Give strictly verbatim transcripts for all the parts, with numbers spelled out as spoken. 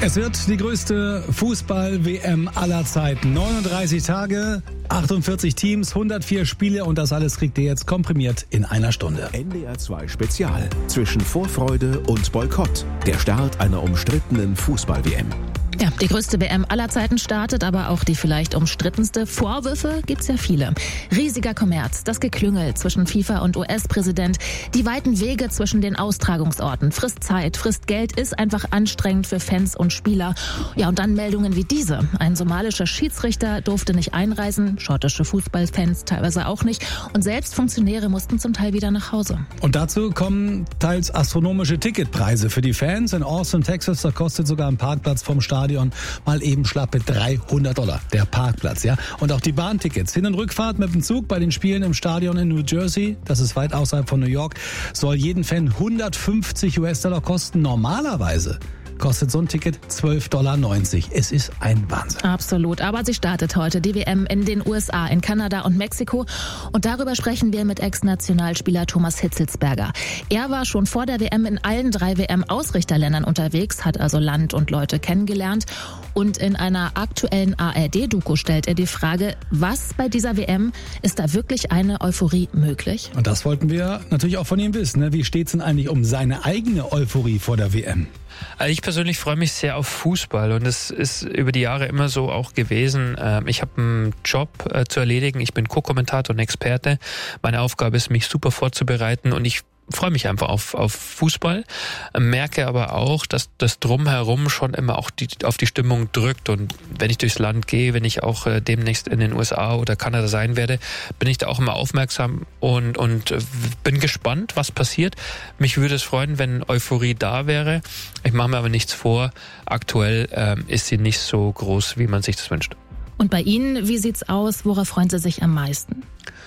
Es wird die größte Fußball-W M aller Zeiten. neununddreißig Tage, achtundvierzig Teams, hundertvier Spiele und das alles kriegt ihr jetzt komprimiert in einer Stunde. N D R zwei Spezial. Zwischen Vorfreude und Boykott. Der Start einer umstrittenen Fußball-W M. Ja, die größte W M aller Zeiten startet, aber auch die vielleicht umstrittenste. Vorwürfe gibt's ja viele. Riesiger Kommerz, das Geklüngel zwischen FIFA und U S-Präsident, die weiten Wege zwischen den Austragungsorten, frisst Zeit, frisst Geld, ist einfach anstrengend für Fans und Spieler. Ja, und dann Meldungen wie diese. Ein somalischer Schiedsrichter durfte nicht einreisen, schottische Fußballfans teilweise auch nicht und selbst Funktionäre mussten zum Teil wieder nach Hause. Und dazu kommen teils astronomische Ticketpreise für die Fans. In Austin, Texas, da kostet sogar ein Parkplatz vom Stadion mal eben schlappe dreihundert Dollar, der Parkplatz, ja. Und auch die Bahntickets. Hin- und Rückfahrt mit dem Zug bei den Spielen im Stadion in New Jersey, das ist weit außerhalb von New York, soll jeden Fan hundertfünfzig US-Dollar kosten. Normalerweise kostet so ein Ticket zwölf Komma neunzig Dollar. Es ist ein Wahnsinn. Absolut. Aber sie startet heute, die W M in den U S A, in Kanada und Mexiko. Und darüber sprechen wir mit Ex-Nationalspieler Thomas Hitzelsberger. Er war schon vor der W M in allen drei W M-Ausrichterländern unterwegs, hat also Land und Leute kennengelernt. Und in einer aktuellen A R D-Doku stellt er die Frage, was bei dieser W M, ist da wirklich eine Euphorie möglich? Und das wollten wir natürlich auch von ihm wissen. Wie steht es denn eigentlich um seine eigene Euphorie vor der W M? Also ich persönlich freue mich sehr auf Fußball und es ist über die Jahre immer so auch gewesen. Ich habe einen Job zu erledigen, ich bin Co-Kommentator und Experte. Meine Aufgabe ist, mich super vorzubereiten und ich freue mich einfach auf, auf Fußball, merke aber auch, dass das Drumherum schon immer auch die, auf die Stimmung drückt und wenn ich durchs Land gehe, wenn ich auch äh, demnächst in den U S A oder Kanada sein werde, bin ich da auch immer aufmerksam und, und äh, bin gespannt, was passiert. Mich würde es freuen, wenn Euphorie da wäre. Ich mache mir aber nichts vor. Aktuell äh, ist sie nicht so groß, wie man sich das wünscht. Und bei Ihnen, wie sieht's aus? Worauf freuen Sie sich am meisten?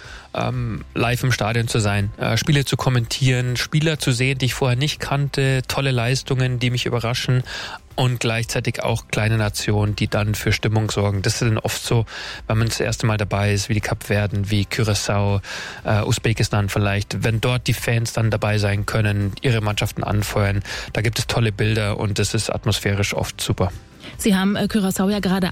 Ähm, live im Stadion zu sein, äh, Spiele zu kommentieren, Spieler zu sehen, die ich vorher nicht kannte, tolle Leistungen, die mich überraschen und gleichzeitig auch kleine Nationen, die dann für Stimmung sorgen. Das ist dann oft so, wenn man das erste Mal dabei ist, wie die Kapverden, wie Curaçao, äh, Usbekistan vielleicht, wenn dort die Fans dann dabei sein können, ihre Mannschaften anfeuern, da gibt es tolle Bilder und das ist atmosphärisch oft super. Sie haben äh, Curaçao ja gerade